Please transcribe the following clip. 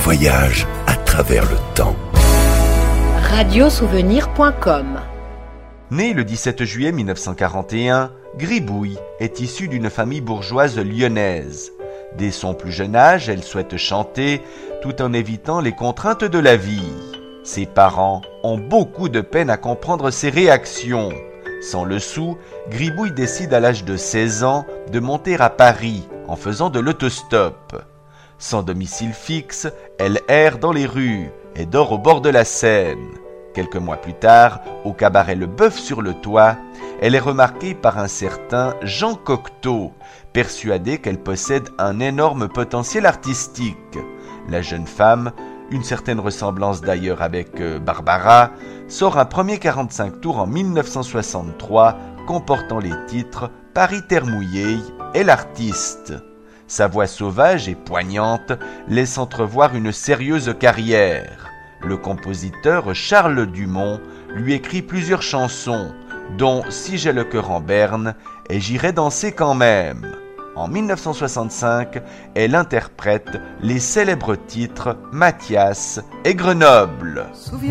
voyage à travers le temps. Radiosouvenir.com. Né le 17 juillet 1941, Gribouille est issue d'une famille bourgeoise lyonnaise. Dès son plus jeune âge, elle souhaite chanter tout en évitant les contraintes de la vie. Ses parents ont beaucoup de peine à comprendre ses réactions. Sans le sou, Gribouille décide à l'âge de 16 ans de monter à Paris en faisant de l'autostop. Sans domicile fixe, elle erre dans les rues et dort au bord de la Seine. Quelques mois plus tard, au cabaret Le Bœuf sur le Toit, elle est remarquée par un certain Jean Cocteau, persuadé qu'elle possède un énorme potentiel artistique. La jeune femme, une certaine ressemblance d'ailleurs avec Barbara, sort un premier 45 tours en 1963 comportant les titres « Paris terre mouillée » et « L'artiste ». Sa voix sauvage et poignante laisse entrevoir une sérieuse carrière. Le compositeur Charles Dumont lui écrit plusieurs chansons, dont « Si j'ai le cœur en berne » et « J'irai danser quand même ». En 1965, elle interprète les célèbres titres « Mathias » et « Grenoble ».